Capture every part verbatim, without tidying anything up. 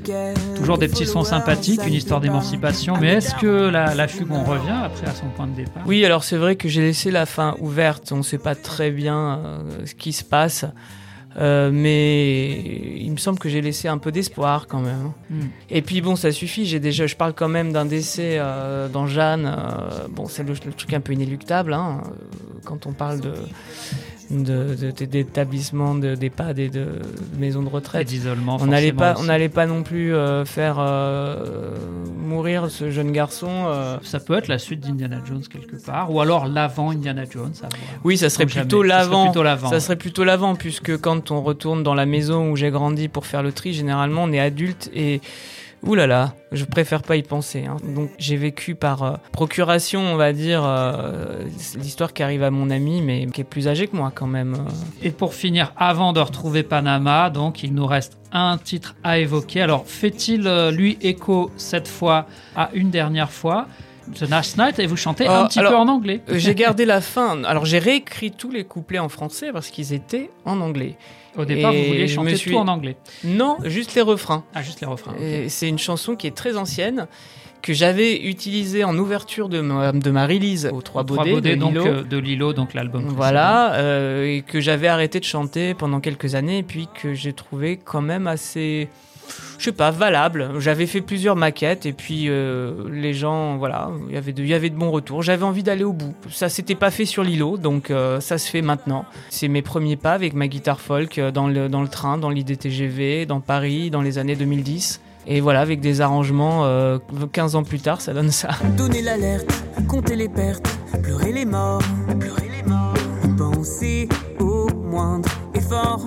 Toujours des petits sons sympathiques, une histoire d'émancipation. Mais est-ce que la, la fugue, on revient après à son point de départ ? Oui, alors c'est vrai que j'ai laissé la fin ouverte. On ne sait pas très bien euh, ce qui se passe. Euh, mais il me semble que j'ai laissé un peu d'espoir quand même. Mm. Et puis bon, ça suffit. J'ai déjà, je parle quand même d'un décès euh, dans Jeanne. Euh, bon, c'est le, le truc un peu inéluctable hein, quand on parle de, de, de, de d'établissements, de, d'EHPAD et de maisons de retraite. Et d'isolement. On n'allait pas, on n'allait pas non plus euh, faire euh, mourir ce jeune garçon. Euh. Ça peut être la suite d'Indiana Jones quelque part, ou alors l'avant Indiana Jones. À voir. Oui, ça serait, plutôt ça l'avant. serait plutôt l'avant. Ça serait plutôt l'avant, puisque quand on retourne dans la maison où j'ai grandi pour faire le tri, généralement on est adulte et ouh là là, je préfère pas y penser. Hein. Donc j'ai vécu par euh, procuration, on va dire, euh, l'histoire qui arrive à mon ami, mais qui est plus âgé que moi quand même. Euh. Et pour finir, avant de retrouver Panama, donc il nous reste un titre à évoquer. Alors fait-il euh, lui écho cette fois à une dernière fois The Last Night, et vous chantez euh, un petit alors, peu en anglais. euh, J'ai gardé la fin. Alors j'ai réécrit tous les couplets en français parce qu'ils étaient en anglais. Au départ, et vous vouliez chanter suis... tout en anglais. Non, juste les refrains. Ah, juste les refrains. Okay. C'est une chanson qui est très ancienne, que j'avais utilisée en ouverture de ma, de ma release aux Trois Baudets, Baudets de donc, Lilo. Euh, de Lilo, donc l'album précédent. Voilà, euh, et que j'avais arrêté de chanter pendant quelques années, et puis que j'ai trouvé quand même assez... je sais pas, valable. J'avais fait plusieurs maquettes et puis euh, les gens, voilà, il y avait de, il y avait de bons retours. J'avais envie d'aller au bout. Ça s'était pas fait sur Lilo, donc euh, ça se fait maintenant. C'est mes premiers pas avec ma guitare folk dans le, dans le train, dans l'I D T G V, dans Paris, dans les années deux mille dix. Et voilà, avec des arrangements, euh, quinze ans plus tard, ça donne ça. Donner l'alerte, compter les pertes, pleurer les morts, pleurer les morts, penser au moindre effort.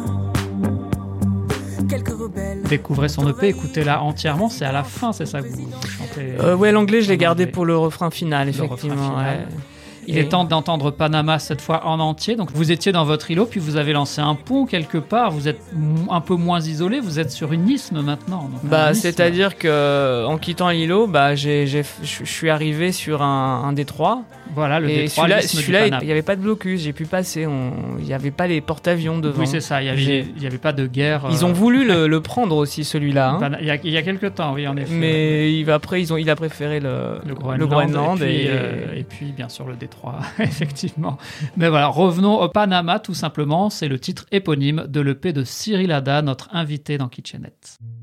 Découvrez son E P, écoutez-la entièrement, c'est à la fin, c'est ça que vous, vous chantez euh, Ouais, l'anglais, je l'ai gardé pour le refrain final, le effectivement. Refrain final. Ouais. Il Et... est temps d'entendre Panama cette fois en entier. Donc vous étiez dans votre îlot, puis vous avez lancé un pont quelque part. Vous êtes un peu moins isolé. Vous êtes sur une isthme maintenant. Donc bah, c'est-à-dire que en quittant l'îlot, bah, j'ai, j'ai, je suis arrivé sur un, un détroit. Voilà, le et détroit. Celui-là, celui-là il n'y avait pas de blocus. J'ai pu passer. Il n'y avait pas les porte-avions devant. Oui, c'est ça. Il n'y avait, il y avait pas de guerre. Ils ont voulu le, le prendre aussi, celui-là. Hein. Il y a, il y a quelques temps, oui, en effet. Mais il, après, ils ont, il a préféré le, le Groenland. Le Groenland et, puis, et... Euh, et puis, bien sûr, le détroit, effectivement. Mais voilà, revenons au Panama, tout simplement. C'est le titre éponyme de l'E P de Cyril Hada, notre invité dans Kitchenette.